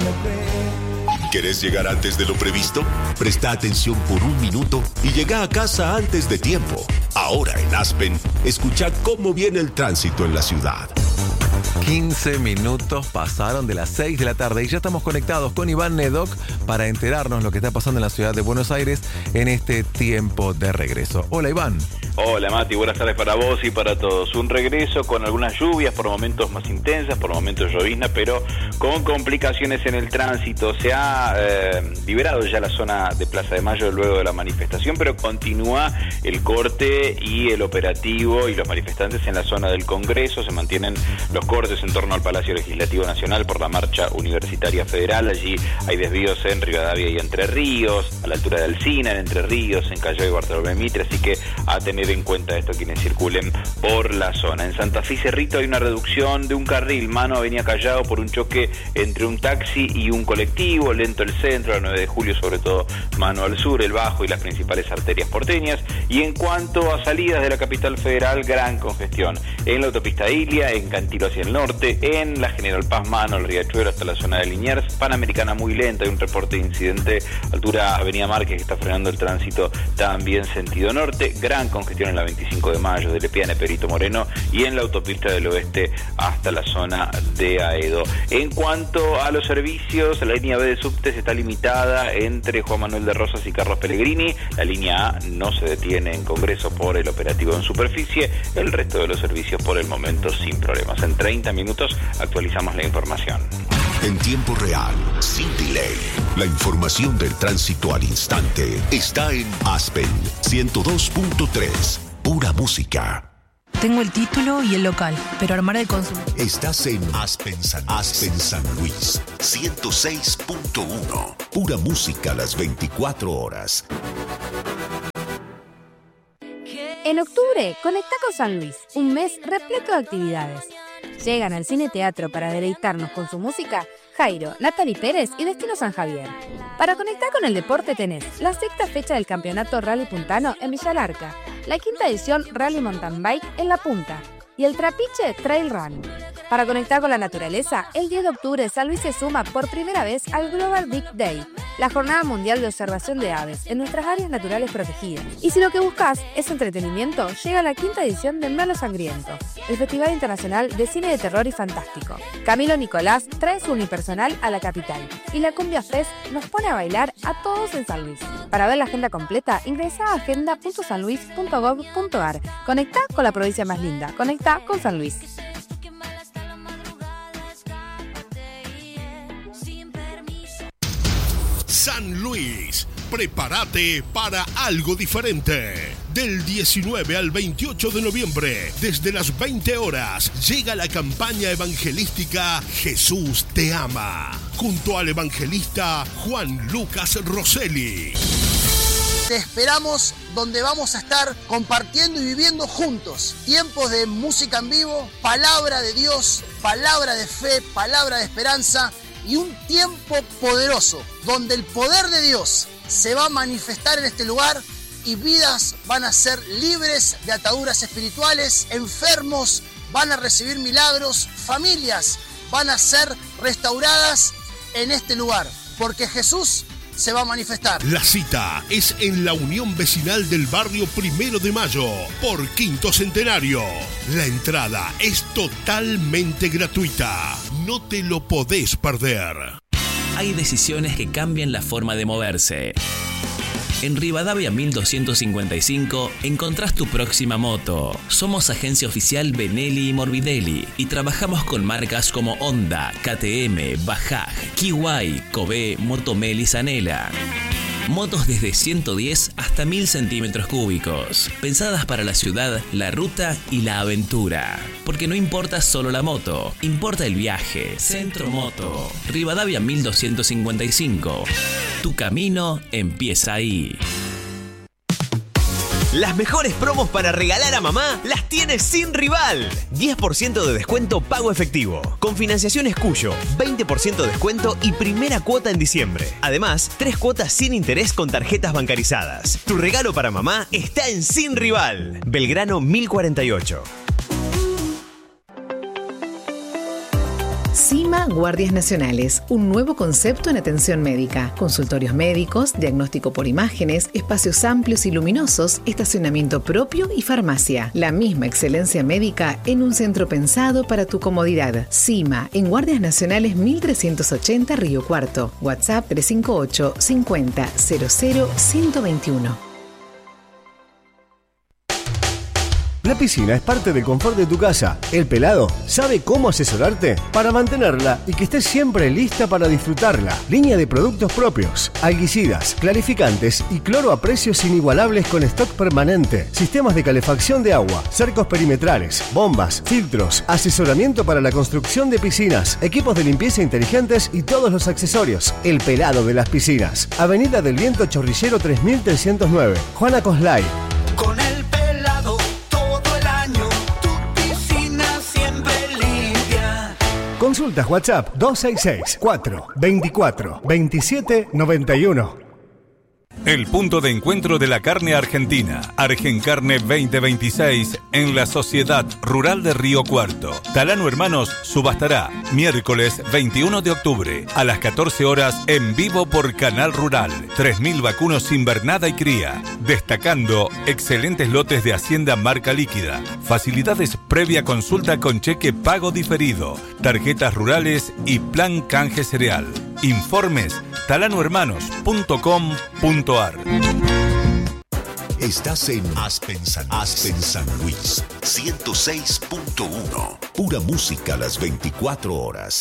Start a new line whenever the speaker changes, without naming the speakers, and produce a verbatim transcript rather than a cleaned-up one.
¿Querés llegar antes de lo previsto? Presta atención por un minuto y llega a casa antes de tiempo. Ahora en Aspen, escucha cómo viene el tránsito en la ciudad.
quince minutos pasaron de las seis de la tarde y ya estamos conectados con Iván Nedoc para enterarnos lo que está pasando en la ciudad de Buenos Aires en este tiempo de regreso. Hola, Iván.
Hola, Mati, buenas tardes para vos y para todos. Un regreso con algunas lluvias, por momentos más intensas, por momentos llovizna, pero con complicaciones en el tránsito. Se ha eh, liberado ya la zona de Plaza de Mayo luego de la manifestación, pero continúa el corte y el operativo y los manifestantes en la zona del Congreso. Se mantienen los cortes en torno al Palacio Legislativo Nacional por la Marcha Universitaria Federal. Allí hay desvíos en Rivadavia y Entre Ríos, a la altura de Alsina, en Entre Ríos, en Callao y Bartolomé Mitre, así que a tener en cuenta esto quienes circulen por la zona. En Santa Fe y Cerrito hay una reducción de un carril, mano Avenida Callao, por un choque entre un taxi y un colectivo, lento el centro, la nueve de julio, sobre todo mano al sur, el Bajo y las principales arterias porteñas. Y en cuanto a salidas de la capital federal, gran congestión en la autopista Ilia, en Cantilo hacia el norte, en la General Paz, mano al Riachuelo hasta la zona de Liniers, Panamericana muy lenta, hay un reporte de incidente, altura Avenida Márquez, que está frenando el tránsito también sentido norte, gran congestión en la veinticinco de mayo, de Lepiane, Perito Moreno, y en la autopista del oeste hasta la zona de Aedo. En cuanto a los servicios, la línea B de subtes está limitada entre Juan Manuel de Rosas y Carlos Pellegrini, la línea A no se detiene en Congreso por el operativo en superficie, el resto de los servicios por el momento sin problemas. En treinta minutos actualizamos la información.
En tiempo real, sin delay, la información del tránsito al instante está en Aspen ciento dos punto tres, pura música.
Tengo el título y el local, pero armar el consumo.
Estás en Aspen San, Aspen San Luis, ciento seis punto uno, pura música a las veinticuatro horas.
En octubre, conecta con San Luis, un mes repleto de actividades. Llegan al Cine Teatro para deleitarnos con su música Jairo, Natalie Pérez y Destino San Javier. Para conectar con el deporte tenés la sexta fecha del campeonato Rally Puntano en Villa Larca, la quinta edición Rally Mountain Bike en La Punta y el Trapiche Trail Run. Para conectar con la naturaleza, el diez de octubre San Luis se suma por primera vez al Global Big Day, la Jornada Mundial de Observación de Aves en nuestras áreas naturales protegidas. Y si lo que buscas es entretenimiento, llega la quinta edición de Malo Sangriento, el Festival Internacional de Cine de Terror y Fantástico. Camilo Nicolás trae su unipersonal a la capital y la Cumbia Fest nos pone a bailar a todos en San Luis. Para ver la agenda completa, ingresa a agenda punto san luis punto gov punto a r. Conecta con la provincia más linda. Conecta con San Luis.
San Luis, prepárate para algo diferente. Del diecinueve al veintiocho de noviembre, desde las veinte horas, llega la campaña evangelística Jesús te ama, junto al evangelista Juan Lucas Rosselli.
Te esperamos donde vamos a estar compartiendo y viviendo juntos tiempos de música en vivo, palabra de Dios, palabra de fe, palabra de esperanza y un tiempo poderoso donde el poder de Dios se va a manifestar en este lugar y vidas van a ser libres de ataduras espirituales, enfermos van a recibir milagros, familias van a ser restauradas en este lugar, porque Jesús se va a manifestar.
La cita es en la Unión Vecinal del Barrio Primero de Mayo, por Quinto Centenario. La entrada es totalmente gratuita. No te lo podés perder.
Hay decisiones que cambian la forma de moverse. En Rivadavia mil doscientos cincuenta y cinco encontrás tu próxima moto. Somos agencia oficial Benelli y Morbidelli y trabajamos con marcas como Honda, K T M, Bajaj, Kiwai, Kobe, Motomel y Zanela. Motos desde ciento diez hasta mil centímetros cúbicos, pensadas para la ciudad, la ruta y la aventura. Porque no importa solo la moto, importa el viaje. Centro Moto, Rivadavia mil doscientos cincuenta y cinco. Tu camino empieza ahí.
Las mejores promos para regalar a mamá las tienes sin rival. diez por ciento de descuento pago efectivo. Con financiaciones Cuyo, veinte por ciento de descuento y primera cuota en diciembre. Además, tres cuotas sin interés con tarjetas bancarizadas. Tu regalo para mamá está en Sin Rival. Belgrano mil cuarenta y ocho.
Cima Guardias Nacionales, un nuevo concepto en atención médica. Consultorios médicos, diagnóstico por imágenes, espacios amplios y luminosos, estacionamiento propio y farmacia. La misma excelencia médica en un centro pensado para tu comodidad. CIMA, en Guardias Nacionales mil trescientos ochenta Río Cuarto. WhatsApp tres cinco ocho cincuenta cero cero ciento veintiuno.
La piscina es parte del confort de tu casa. El Pelado sabe cómo asesorarte para mantenerla y que estés siempre lista para disfrutarla. Línea de productos propios, alguicidas, clarificantes y cloro a precios inigualables con stock permanente. Sistemas de calefacción de agua, cercos perimetrales, bombas, filtros, asesoramiento para la construcción de piscinas, equipos de limpieza inteligentes y todos los accesorios. El Pelado de las piscinas. Avenida del Viento Chorrillero tres mil trescientos nueve. Juana Coslay.
Con el Pelado todo el año, tu piscina siempre limpia.
Consultas WhatsApp dos seis seis, cuatro veinticuatro, veintisiete noventa y uno.
El punto de encuentro de la carne argentina, Argencarne veinte veintiséis, en la Sociedad Rural de Río Cuarto. Talano Hermanos subastará miércoles veintiuno de octubre a las catorce horas en vivo por Canal Rural. tres mil vacunos sin vernada y cría, destacando excelentes lotes de hacienda marca líquida, facilidades previa consulta con cheque pago diferido, tarjetas rurales y plan canje cereal. Informes talano hermanos punto com punto ar.
Estás en Aspen San, Aspen San Luis ciento seis punto uno. Pura música a las veinticuatro horas.